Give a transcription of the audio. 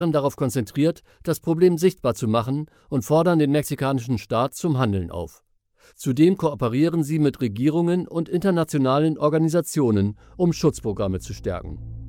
darauf konzentriert, das Problem sichtbar zu machen und fordern den mexikanischen Staat zum Handeln auf. Zudem kooperieren sie mit Regierungen und internationalen Organisationen, um Schutzprogramme zu stärken.